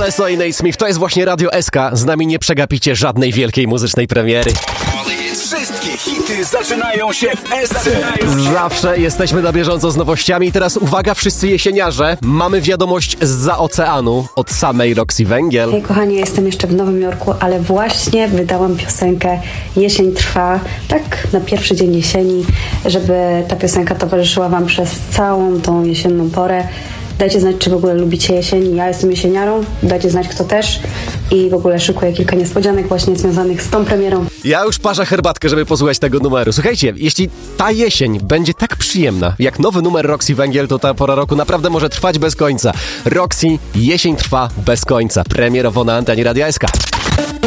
Tiesto i Naismith, to jest właśnie Radio SK. Z nami nie przegapicie żadnej wielkiej muzycznej premiery. Wszystkie hity zaczynają się w SC. Zawsze jesteśmy na bieżąco z nowościami. I teraz uwaga, wszyscy jesieniarze. Mamy wiadomość zza oceanu od samej Roxy Węgiel. Hej kochani, jestem jeszcze w Nowym Jorku, ale właśnie wydałam piosenkę Jesień trwa, tak na pierwszy dzień jesieni, żeby ta piosenka towarzyszyła wam przez całą tą jesienną porę. Dajcie znać, czy w ogóle lubicie jesień. Ja jestem jesieniarą, dajcie znać, kto też. I w ogóle szykuję kilka niespodzianek właśnie związanych z tą premierą. Ja już parzę herbatkę, żeby posłuchać tego numeru. Słuchajcie, jeśli ta jesień będzie tak przyjemna, jak nowy numer Roxy Węgiel, to ta pora roku naprawdę może trwać bez końca. Roxy, Jesień trwa bez końca. Premierowo na antenie Radia SK.